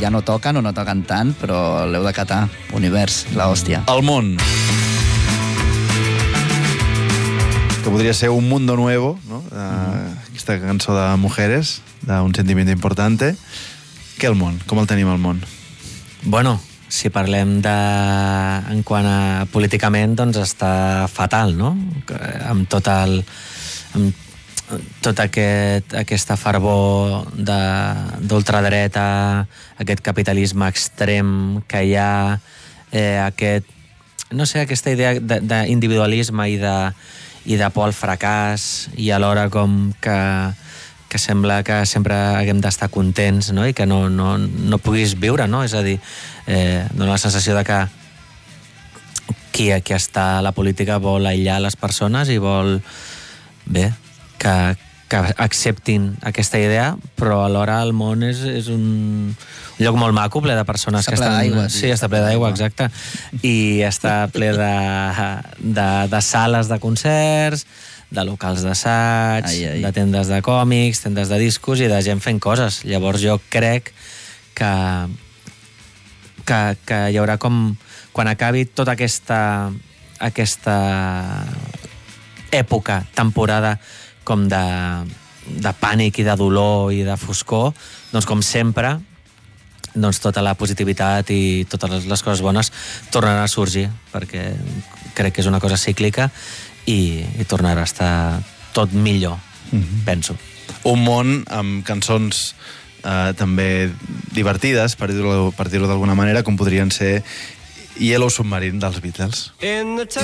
ja no toquen o no toquen tant, però l'heu de catar. Univers, la hòstia. El món. Que podria ser un mundo nuevo, no? Aquesta cançó de Mujeres, d'un sentiment importante. Què el món? Com el tenim, el món? Bueno, si parlem en quant a políticament, doncs està fatal, no? Amb tot aquesta fervor d'ultradreta, aquest capitalisme extrem que hi ha, aquesta idea d'individualisme i de por al fracàs, i alhora com que sembla que sempre haguem d'estar contents, no? I que no puguis viure, no? És a dir, dona la sensació de que qui està a la política vol aïllar les persones i vol, bé, que acceptin aquesta idea, però alhora el món és un lloc molt maco, ple de persones que estan... Sí, està ple d'aigua, exacte. I està ple de sales de concerts, de locals d'assaig, de tendes de còmics, tendes de discos i de gent fent coses. Llavors jo crec que hi haurà com... Quan acabi tota aquesta època, temporada com de pànic i de dolor i de foscor, doncs com sempre, doncs tota la positivitat i totes les coses bones tornaran a sorgir, perquè crec que és una cosa cíclica i tornarà a estar tot millor, penso. Un món amb cançons també divertides, per dir-ho d'alguna manera, com podrien ser Yellow Submarine dels Beatles.